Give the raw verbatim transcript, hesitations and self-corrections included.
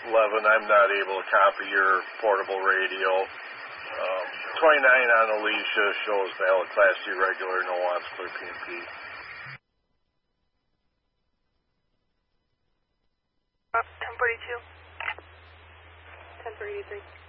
eleven, I'm not able to copy your portable radio. Um, twenty-nine on Alicia shows valid Class D regular, no wants, clear P and P. Uh, ten forty-two. ten forty-three.